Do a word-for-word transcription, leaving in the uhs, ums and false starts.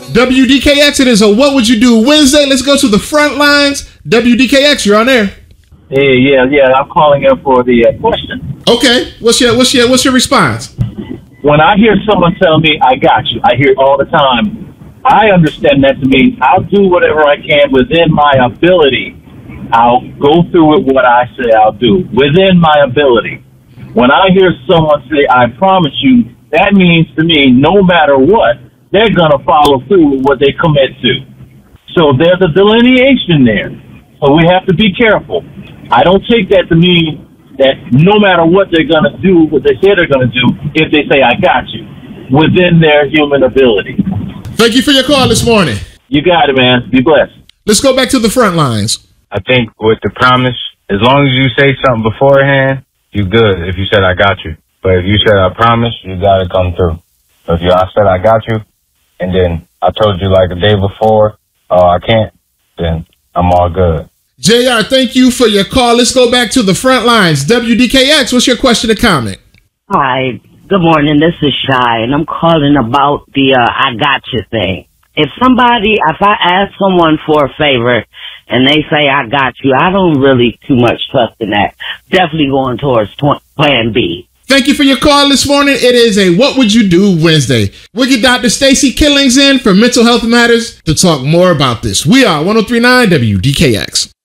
W D K X, it is a What Would You Do Wednesday. Let's go to the front lines. W D K X, you're on air. Hey, yeah, yeah, I'm calling in for the uh, question. Okay, what's your what's your what's your response? When I hear someone tell me, I got you, I hear it all the time. I understand that to mean I'll do whatever I can within my ability. I'll go through with what I say I'll do within my ability. When I hear someone say, I promise you, that means to me, no matter what, they're going to follow through with what they commit to. So there's a delineation there. So we have to be careful. I don't take that to mean that no matter what they're going to do, what they say they're going to do, if they say, I got you, within their human ability. Thank you for your call this morning. You got it, man. Be blessed. Let's go back to the front lines. I think with the promise, as long as you say something beforehand, you good. If you said, I got you. But if you said, I promise, you got to come through. So if you I said, I got you, and then I told you like a day before, oh, I can't, then I'm all good. J R, thank you for your call. Let's go back to the front lines. W D K X, what's your question or comment? Hi, good morning. This is Shy, and I'm calling about the uh, I got you thing. If somebody, if I ask someone for a favor and they say I got you, I don't really too much trust in that. Definitely going towards tw- plan B. Thank you for your call this morning. It is a What Would You Do Wednesday. We'll get Doctor Stacy Killings in for Mental Health Matters to talk more about this. We are one oh three point nine W D K X.